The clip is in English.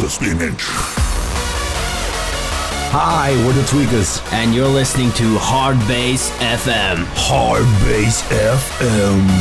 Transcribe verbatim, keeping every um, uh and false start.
the spinach. Hi, we're the Tweakers. And you're listening to Hard Bass F M. Hard Bass F M.